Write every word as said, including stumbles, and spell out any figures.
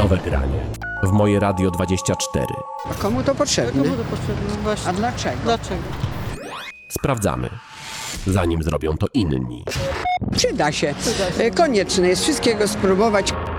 Nowe granie. W Moje Radio dwadzieścia cztery. A komu to potrzebne? Komu to potrzebne? Właśnie. A dlaczego? Dlaczego? Sprawdzamy, zanim zrobią to inni. Przyda się. Konieczne jest wszystkiego spróbować.